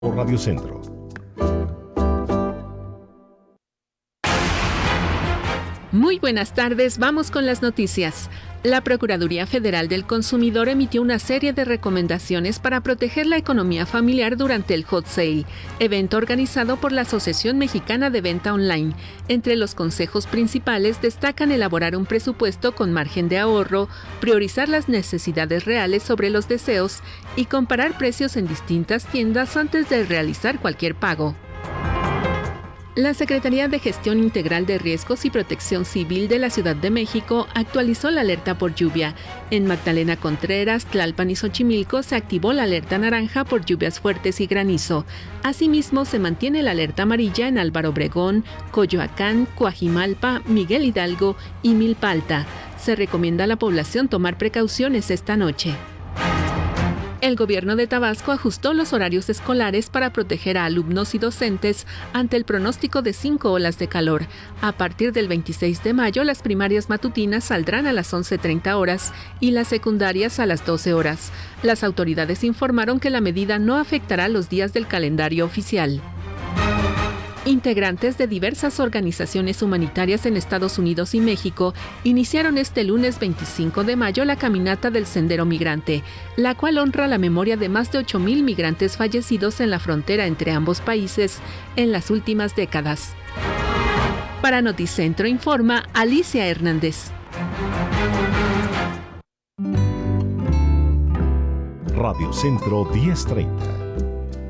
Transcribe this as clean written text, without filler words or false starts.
Radio Centro. Muy buenas tardes, vamos con las noticias. La Procuraduría Federal del Consumidor emitió una serie de recomendaciones para proteger la economía familiar durante el Hot Sale, evento organizado por la Asociación Mexicana de Venta Online. Entre los consejos principales destacan elaborar un presupuesto con margen de ahorro, priorizar las necesidades reales sobre los deseos y comparar precios en distintas tiendas antes de realizar cualquier pago. La Secretaría de Gestión Integral de Riesgos y Protección Civil de la Ciudad de México actualizó la alerta por lluvia. En Magdalena Contreras, Tlalpan y Xochimilco se activó la alerta naranja por lluvias fuertes y granizo. Asimismo, se mantiene la alerta amarilla en Álvaro Obregón, Coyoacán, Coajimalpa, Miguel Hidalgo y Milpa Alta. Se recomienda a la población tomar precauciones esta noche. El gobierno de Tabasco ajustó los horarios escolares para proteger a alumnos y docentes ante el pronóstico de 5 olas de calor. A partir del 26 de mayo, las primarias matutinas saldrán a las 11:30 horas y las secundarias a las 12 horas. Las autoridades informaron que la medida no afectará los días del calendario oficial. Integrantes de diversas organizaciones humanitarias en Estados Unidos y México iniciaron este lunes 25 de mayo la caminata del Sendero Migrante, la cual honra la memoria de más de 8,000 migrantes fallecidos en la frontera entre ambos países en las últimas décadas. Para Noticentro informa Alicia Hernández. Radio Centro 1030.